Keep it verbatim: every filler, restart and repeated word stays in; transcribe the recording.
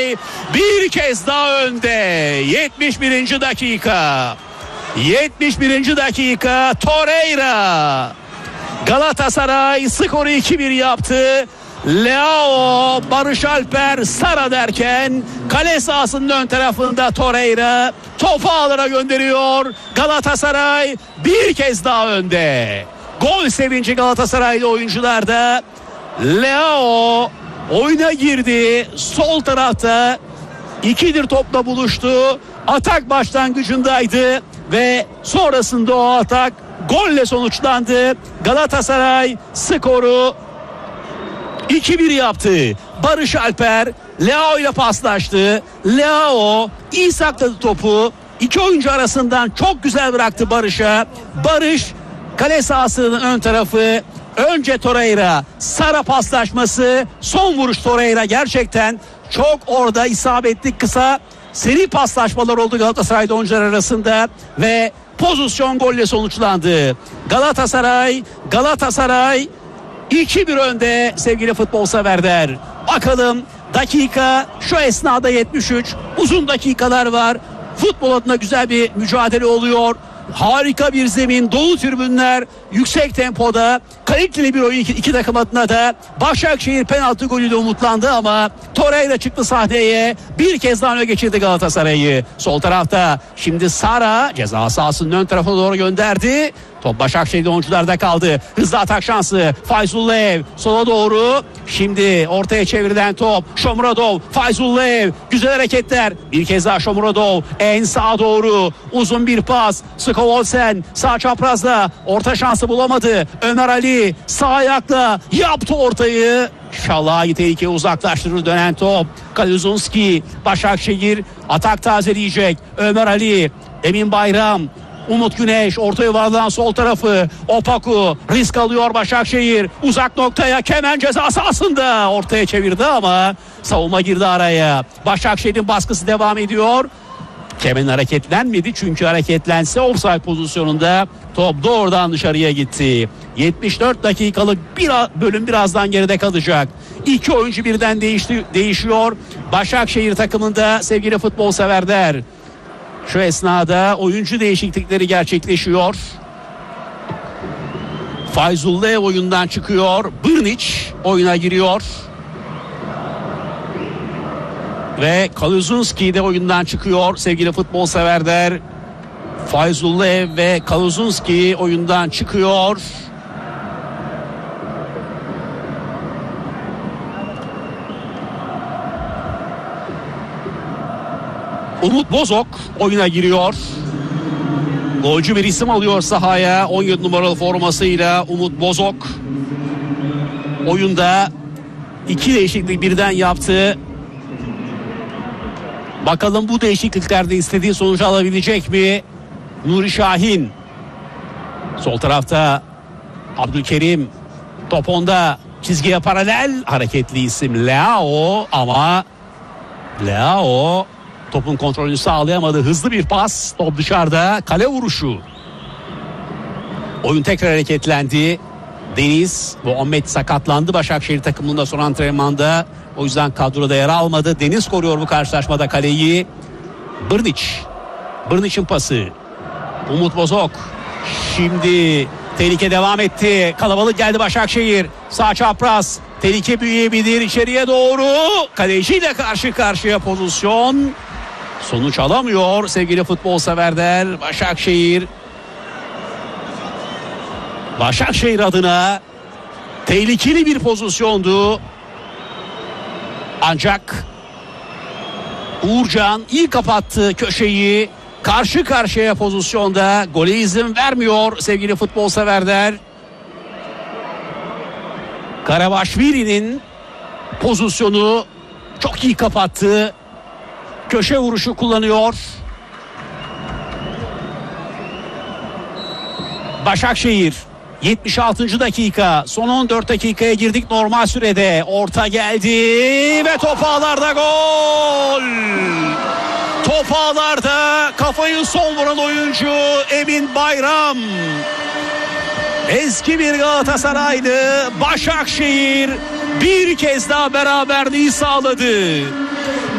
Galatasaray bir kez daha önde. yetmiş birinci dakika. yetmiş birinci dakika Torreira. Galatasaray skoru iki bir yaptı. Leao, Barış Alper, Sara derken kale sahasının ön tarafında Torreira topu ağlara gönderiyor. Galatasaray bir kez daha önde. Gol sevinci Galatasaraylı oyuncularda. Leao oyuna girdi. Sol tarafta ikidir topla buluştu. Atak başlangıcındaydı ve sonrasında o atak golle sonuçlandı. Galatasaray skoru iki bir yaptı. Barış Alper Leao ile paslaştı. Leao iyi sakladı topu. İki oyuncu arasından çok güzel bıraktı Barış'a. Barış kale sahasının ön tarafı. Önce Torreira, Sara paslaşması, son vuruş Torreira, gerçekten çok orada isabetli kısa seri paslaşmalar oldu Galatasaray'da oyuncular arasında ve pozisyon golle sonuçlandı. Galatasaray Galatasaray iki bir önde sevgili futbol severler. Bakalım dakika şu esnada yetmiş üç, uzun dakikalar var. Futbol adına güzel bir mücadele oluyor. Harika bir zemin, dolu tribünler, yüksek tempoda, kaliteli bir oyun iki, iki takım adına da. Başakşehir penaltı golüyle umutlandı ama Torreira çıktı sahneye, bir kez daha öne geçirdi Galatasaray'ı. Sol tarafta şimdi Sara ceza sahasının ön tarafına doğru gönderdi. Top Başakşehir'de oyuncularda kaldı. Hızlı atak şansı. Fayzullaev sola doğru. Şimdi ortaya çevrilen top. Shomurodov, Fayzullaev. Güzel hareketler. Bir kez daha Shomurodov. En sağa doğru. Uzun bir pas. Skovolsen sağ çaprazda. Orta şansı bulamadı. Ömer Ali sağ ayakla yaptı ortayı. Şalai tehlikeye uzaklaştırır dönen top. Kaluzunski, Başakşehir atak tazeleyecek. Ömer Ali, Emin Bayram, Umut Güneş orta yuvarlağın sol tarafı. Opaku risk alıyor Başakşehir. Uzak noktaya, Kemen ceza sahasında ortaya çevirdi ama savunma girdi araya. Başakşehir'in baskısı devam ediyor. Kemen hareketlenmedi çünkü hareketlense offside pozisyonunda top doğrudan dışarıya gitti. yetmiş dört dakikalık bir bölüm birazdan geride kalacak. İki oyuncu birden değişti, değişiyor Başakşehir takımında sevgili futbol severler. Şu esnada oyuncu değişiklikleri gerçekleşiyor. Fayzullaev oyundan çıkıyor. Brnic oyuna giriyor. Ve Kaluzunski de oyundan çıkıyor sevgili futbol severler. Fayzullaev ve Kaluzunski oyundan çıkıyor. Umut Bozok oyuna giriyor. Golcü bir isim alıyor sahaya. on yedi numaralı formasıyla Umut Bozok oyunda iki değişiklik birden yaptı. Bakalım bu değişikliklerde istediği sonucu alabilecek mi? Nuri Şahin. Sol tarafta Abdülkerim. Top onda, çizgiye paralel, hareketli isim Leao ama Leao topun kontrolünü sağlayamadı. Hızlı bir pas. Top dışarıda. Kale vuruşu. Oyun tekrar hareketlendi. Deniz Muhammed sakatlandı Başakşehir takımında son antrenmanda. O yüzden kadroda yer almadı. Deniz koruyor bu karşılaşmada kaleyi. Brnic. Brnic'in pası. Umut Bozok. Şimdi tehlike devam etti. Kalabalık geldi Başakşehir. Sağ çapraz. Tehlike büyüyebilir içeriye doğru. Kaleciyle karşı karşıya pozisyon. Sonuç alamıyor sevgili futbol severler. Başakşehir. Başakşehir adına tehlikeli bir pozisyondu. Ancak Uğurcan iyi kapattı köşeyi. Karşı karşıya pozisyonda gole izin vermiyor sevgili futbol severler. Karabaşvili'nin pozisyonu çok iyi kapattı. Köşe vuruşu kullanıyor. Başakşehir yetmiş altıncı dakika, son on dört dakikaya girdik normal sürede. Orta geldi ve top ağlarda, gol. Top ağlarda, kafayı son vuran oyuncu Emin Bayram. Eski bir Galatasaraylı, Başakşehir bir kez daha beraberliği sağladı.